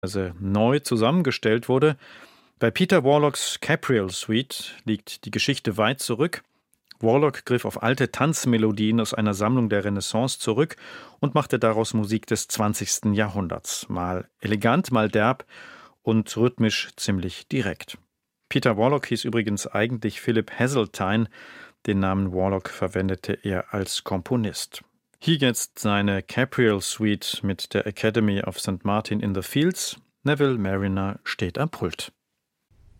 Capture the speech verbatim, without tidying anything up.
also neu zusammengestellt wurde. Bei Peter Warlocks Capriol Suite liegt die Geschichte weit zurück. Warlock griff auf alte Tanzmelodien aus einer Sammlung der Renaissance zurück und machte daraus Musik des zwanzigsten Jahrhunderts. Mal elegant, mal derb und rhythmisch ziemlich direkt. Peter Warlock hieß übrigens eigentlich Philip Heseltine. Den Namen Warlock verwendete er als Komponist. Hier jetzt seine Capriol Suite mit der Academy of Saint Martin in the Fields. Neville Marriner steht am Pult.